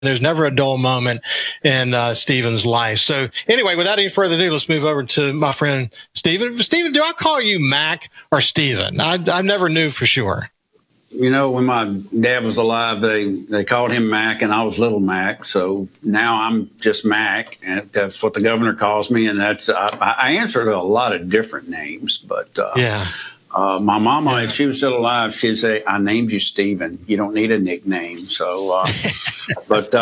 There's never a dull moment in Stephen's life. So anyway, without any further ado, let's move over to my friend Stephen. Stephen, do I call you Mac or Stephen? I never knew for sure. You know, when my dad was alive, they called him Mac, and I was Little Mac. So now I'm just Mac, and that's what the governor calls me. And that's I answer to a lot of different names, but yeah. My mama, if she was still alive, she'd say, "I named you Stephen. You don't need a nickname." So, but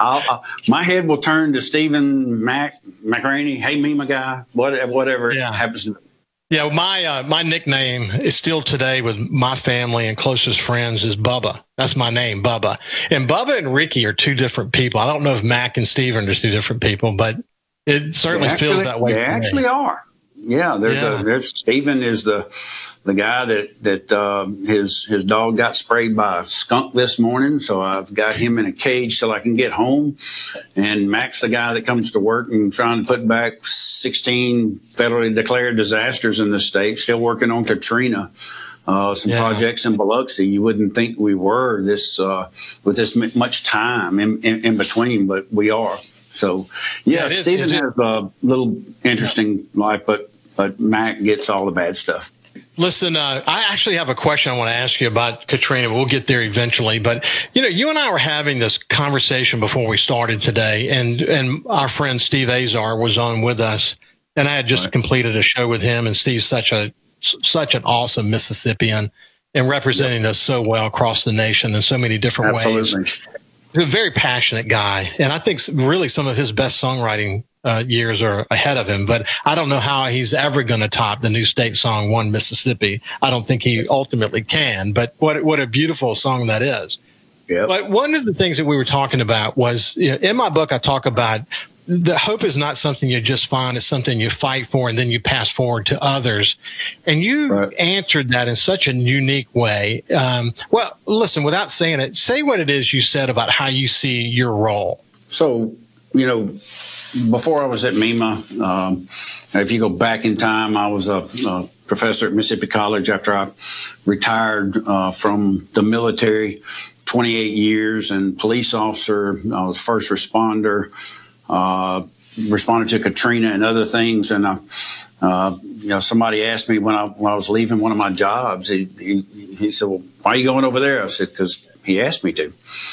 my head will turn to Stephen McRaney. Hey, me, my guy, whatever happens to be. Yeah, my nickname is still today with my family and closest friends is Bubba. That's my name, Bubba. And Bubba and Ricky are two different people. I don't know if Mac and Stephen are two different people, but it certainly feels that way. They actually are. Yeah, there's Stephen is the guy that his dog got sprayed by a skunk this morning, so I've got him in a cage till I can get home. And Mac's the guy that comes to work and trying to put back 16 federally declared disasters in the state. Still working on Katrina, some projects in Biloxi. You wouldn't think we were with this much time in between, but we are. So Stephen has a little interesting life, but Mac gets all the bad stuff. Listen, I actually have a question I want to ask you about Katrina. We'll get there eventually. But, you and I were having this conversation before we started today, and our friend Steve Azar was on with us, and I had just completed a show with him, and Steve's such an awesome Mississippian and representing us so well across the nation in so many different ways. He's a very passionate guy, and I think really some of his best songwriting years are ahead of him, but I don't know how he's ever going to top the new state song, One Mississippi. I don't think he ultimately can, but what a beautiful song that is. Yep. But one of the things that we were talking about was, in my book, I talk about the hope is not something you just find, it's something you fight for and then you pass forward to others. And you answered that in such a unique way. Well, listen, without saying it, say what it is you said about how you see your role. So, before I was at MEMA, if you go back in time, I was a professor at Mississippi College after I retired from the military, 28 years, and police officer. I was first responder, responded to Katrina and other things. And, somebody asked me when I was leaving one of my jobs, he said, "Well, why are you going over there?" I said, "Because he asked me to."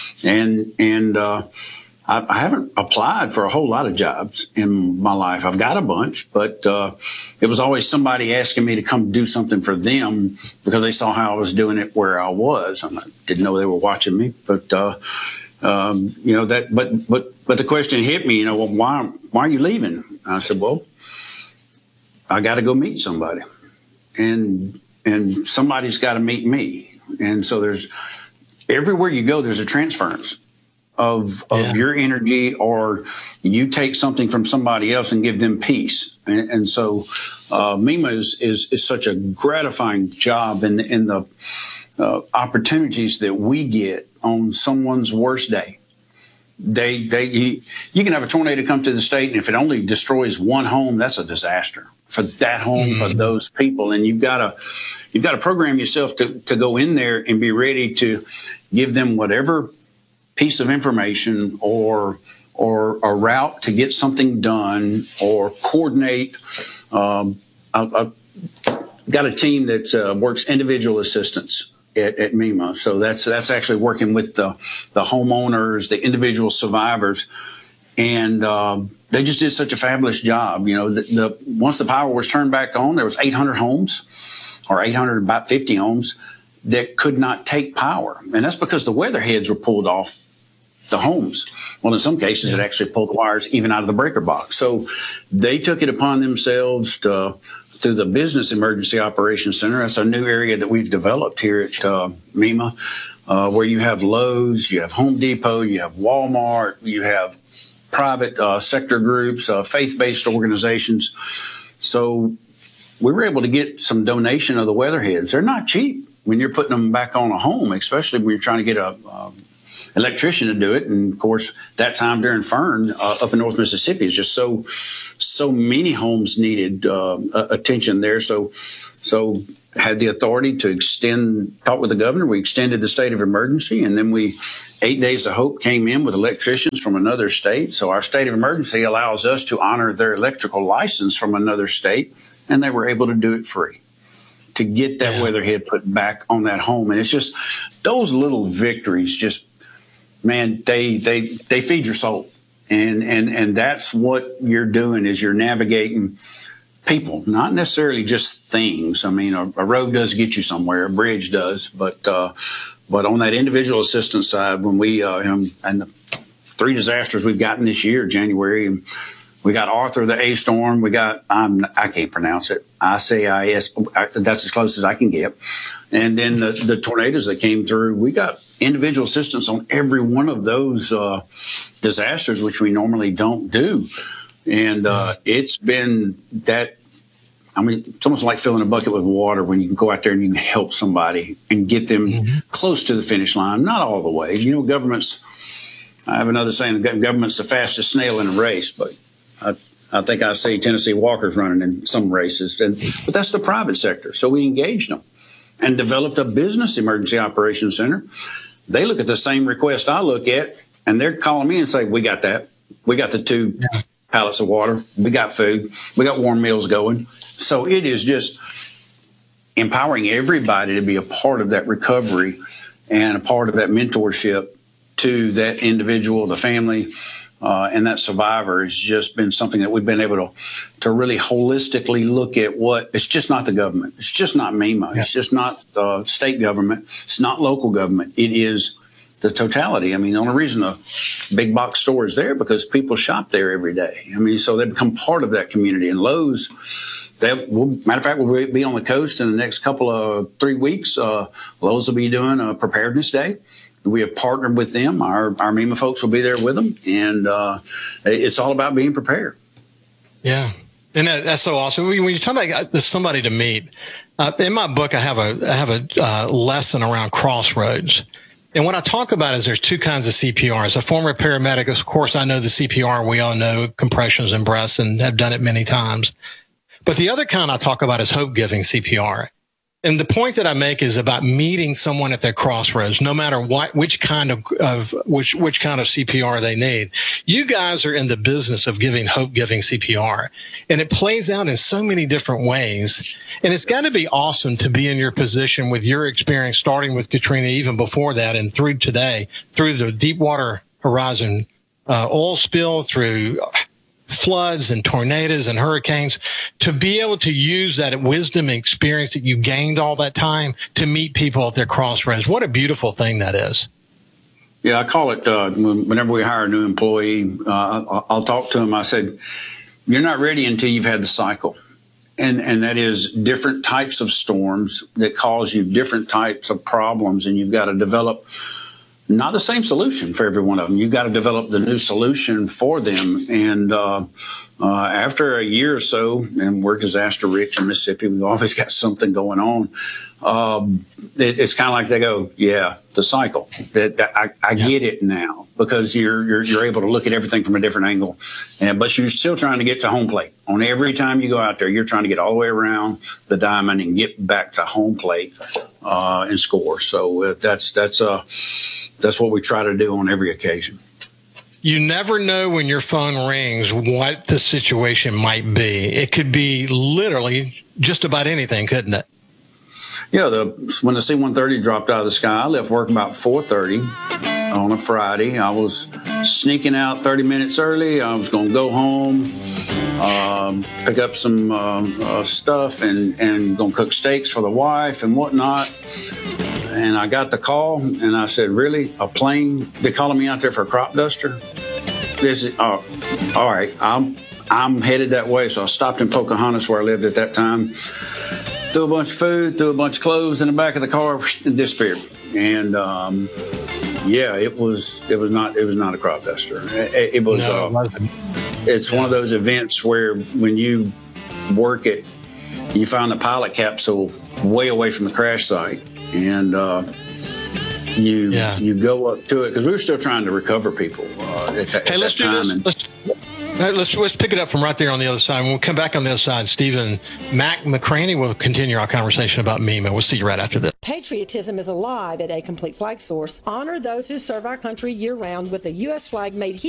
And I haven't applied for a whole lot of jobs in my life. I've got a bunch, but it was always somebody asking me to come do something for them because they saw how I was doing it where I was. I didn't know they were watching me, but But the question hit me. Well, why are you leaving? I said, well, I got to go meet somebody, and somebody's got to meet me. And so there's everywhere you go, there's a transference of your energy, or you take something from somebody else and give them peace. And so MEMA is such a gratifying job in the opportunities that we get on someone's worst day. You can have a tornado come to the state, and if it only destroys one home, that's a disaster for that home, for those people. And you've got to program yourself to go in there and be ready to give them whatever piece of information or a route to get something done or coordinate. I've got a team that works individual assistance at MEMA. So that's actually working with the homeowners, the individual survivors. And they just did such a fabulous job. Once the power was turned back on, there was 800 homes or about 50 homes that could not take power. And that's because the weatherheads were pulled off the homes. Well, in some cases, it actually pulled the wires even out of the breaker box. So they took it upon themselves through the Business Emergency Operations Center. That's a new area that we've developed here at MEMA, where you have Lowe's, you have Home Depot, you have Walmart, you have private sector groups, faith-based organizations. So we were able to get some donation of the weatherheads. They're not cheap when you're putting them back on a home, especially when you're trying to get a electrician to do it. And of course, that time during Fern up in North Mississippi is just so many homes needed attention there. So had the authority to talk with the governor. We extended the state of emergency, and then 8 Days of Hope came in with electricians from another state. So our state of emergency allows us to honor their electrical license from another state, and they were able to do it free to get that weatherhead put back on that home. And it's just those little victories, just, man, they feed your soul. And that's what you're doing, is you're navigating people, not necessarily just things. I mean, a road does get you somewhere, a bridge does, but on that individual assistance side, when we and the 3 disasters we've gotten this year, January, we got Arthur, the A storm. We got I can't pronounce it. ICIS. That's as close as I can get. And then the tornadoes that came through. We got individual assistance on every one of those disasters, which we normally don't do. And it's been that. I mean, it's almost like filling a bucket with water when you can go out there and you can help somebody and get them close to the finish line. Not all the way. You know, government's. I have another saying: government's the fastest snail in a race, but I think I see Tennessee Walkers running in some races, but that's the private sector. So we engaged them and developed a business emergency operations center. They look at the same request I look at, and they're calling me and say, "We got that. We got the 2 pallets of water. We got food. We got warm meals going." So it is just empowering everybody to be a part of that recovery and a part of that mentorship to that individual, the family. And that survivor has just been something that we've been able to really holistically look at. It's just not the government. It's just not MEMA. It's just not the state government. It's not local government. It is the totality. I mean, the only reason the big box store is there because people shop there every day. I mean, so they become part of that community. And Lowe's, matter of fact, we'll be on the coast in the next couple of 3 weeks. Lowe's will be doing a preparedness day. We have partnered with them. Our MEMA folks will be there with them, and it's all about being prepared. Yeah, and that's so awesome. When you talk about somebody to meet, in my book, I have a lesson around crossroads. And what I talk about is there's 2 kinds of CPR. As a former paramedic, of course, I know the CPR. We all know compressions and breaths and have done it many times. But the other kind I talk about is hope-giving CPR. And the point that I make is about meeting someone at their crossroads, no matter which kind of CPR they need. You guys are in the business of giving hope-giving CPR, and it plays out in so many different ways. And it's got to be awesome to be in your position with your experience, starting with Katrina, even before that, and through today, through the Deepwater Horizon oil spill, through floods and tornadoes and hurricanes, to be able to use that wisdom and experience that you gained all that time to meet people at their crossroads. What a beautiful thing that is. Yeah, I call it, whenever we hire a new employee, I'll talk to them. I said, you're not ready until you've had the cycle. And that is different types of storms that cause you different types of problems, and you've got to develop not the same solution for every one of them. You've got to develop the new solution for them. And after a year or so, and we're disaster rich in Mississippi, we've always got something going on. It's kind of like they go, yeah, the cycle. I get it now, because you're able to look at everything from a different angle. But you're still trying to get to home plate. On every time you go out there, you're trying to get all the way around the diamond and get back to home plate and score. So that's what we try to do on every occasion. You never know when your phone rings what the situation might be. It could be literally just about anything, couldn't it? Yeah, when the C-130 dropped out of the sky, I left work about 4:30 on a Friday. I was sneaking out 30 minutes early. I was going to go home, pick up some stuff, and going to cook steaks for the wife and whatnot. And I got the call, and I said, really? A plane? They're calling me out there for a crop duster? This is, all right, I'm headed that way. So I stopped in Pocahontas, where I lived at that time, threw a bunch of food, threw a bunch of clothes in the back of the car, and disappeared. And yeah, it was not a crop duster. It was. It's one of those events where when you work it, you find the pilot capsule way away from the crash site, and you go up to it, because we were still trying to recover people at that let's time. Do this. Let's pick it up from right there on the other side. When we come back on the other side, Stephen McCraney will continue our conversation about MEMA. We'll see you right after this. Patriotism is alive at A Complete Flag Source. Honor those who serve our country year-round with a U.S. flag made here